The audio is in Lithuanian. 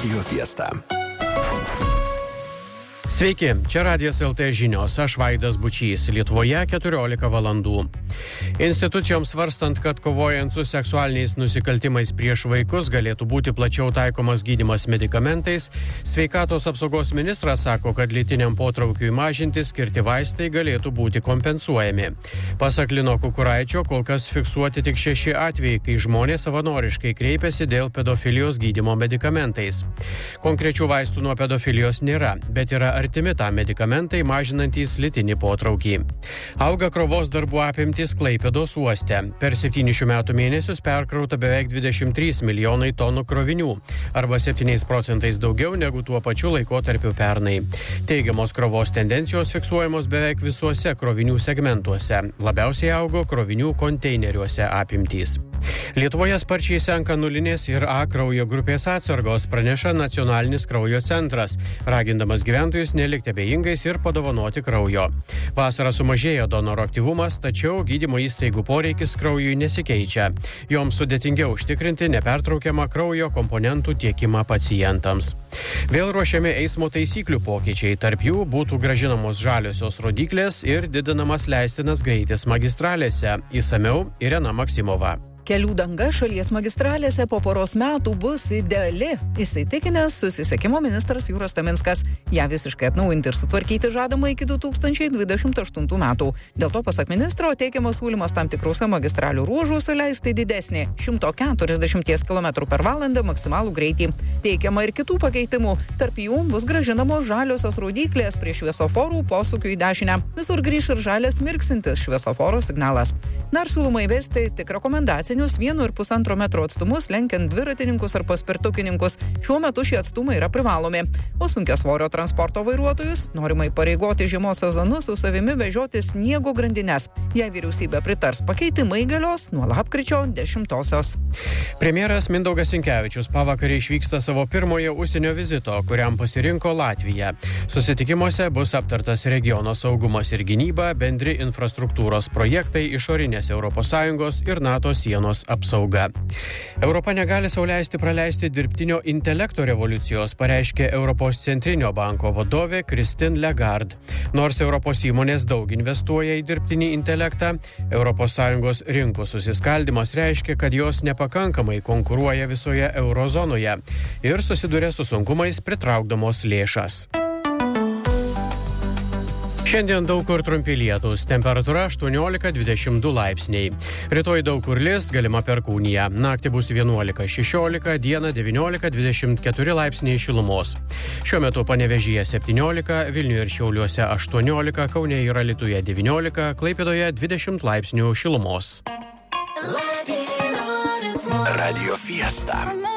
Radio Fiesta. Sveiki, čia Radijas LT žinios, aš Vaidas Bučys, Lietuvoje 14 valandų. Institucijoms svarstant, kad kovojant su seksualiniais nusikaltimais prieš vaikus galėtų būti plačiau taikomas gydymas medikamentais, sveikatos apsaugos ministras sako, kad lytiniam potraukiui mažinti skirti vaistai galėtų būti kompensuojami. Pasak Lino Kukuraičio, kol kas fiksuoti tik 6 atvejai, kai žmonės savanoriškai kreipiasi dėl pedofilijos gydymo medikamentais. Konkrečių vaistų nuo pedofilijos nėra, bet yra artimi tam medikamentai mažinantys lytinį potraukį. Auga krovos darbų apimtis Klaipėdos uoste. Per 7 metų mėnesius perkrauta beveik 23 milijonai tonų krovinių, arba 7% daugiau negu tuo pačiu laikotarpiu pernai. Teigiamos krovos tendencijos fiksuojamos beveik visuose krovinių segmentuose. Labiausiai augo krovinių konteineriuose apimtys. Lietuvoje sparčiai senka nulinės ir A kraujo grupės atsargos, praneša Nacionalinis kraujo centras, ragindamas gyventojus nelikti abejingais ir padovanoti kraujo. Vasarą sumažėjo donoro aktyvumas, tačiau gydymo įstaigų poreikis kraujui nesikeičia. Joms sudėtingiau užtikrinti nepertraukiamą kraujo komponentų tiekimą pacientams. Vėl ruošiami eismo taisyklių pokyčiai, tarp jų būtų grąžinamos žaliosios rodyklės ir didinamas leistinas greitis magistralėse. Išsamiau Irena Maksimova. Kelių danga šalies magistralėse po poros metų bus ideali, įsitikinęs susisiekimo ministras Jūras Taminskas. Ja visiškai atnaujinti ir sutvarkyti žadama iki 2028 metų. Dėl to, pasak ministro, teikiamas siūlymas tam tikrose magistralių ruožuose leisti didesnį 140 km/h maksimalų greitį. Teikiama ir kitų pakeitimų. Tarp jų bus grąžinamos žaliosios rodyklės prie šviesoforų posūkių į dešinę. Visur grįš ir žalias mirksintis šviesoforo signalas. Dar siūloma įvesti tik rekomendaciją 1,5 metro atstumus lenkiant dviratininkus ar paspirtukininkus. Šiuo metu šie atstumai yra privalomi. O sunkiasvorio transporto vairuotojus norima įpareigoti žiemos sezonu su savimi vežioti sniego grandines. Jei vyriausybė pritars, pakeitimai galios nuo lapkričio 10-osios. Premjeras Mindaugas Sinkevičius pavakarį išvyksta savo pirmojo užsienio vizito, kuriam pasirinko Latviją. Susitikimuose bus aptartas regiono saugumas ir gynyba, bendri infrastruktūros projektai, išorinės ES ir NATO sienos apsauga. Europa negali sau leisti praleisti dirbtinio intelekto revoliucijos, pareiškė Europos centrinio banko vadovė Christine Lagarde. Nors Europos įmonės daug investuoja į dirbtinį intelektą, ES rinkų susiskaldimas reiškia, kad jos nepakankamai konkuruoja visoje eurozonoje ir susiduria su sunkumais pritraukdamos lėšas. Šiandien daug kur trumpi lietūs, temperatūra 18-22 laipsniai. Rytoj daug kur lis, galima perkūnija. Naktį bus 11-16, dieną 19-24 laipsniai šilumos. Šiuo metu Panevėžyje 17, Vilniuje ir Šiauliuose 18, Kaune ir Alytuje 19, Klaipėdoje 20 laipsnių šilumos. Radio Fiesta.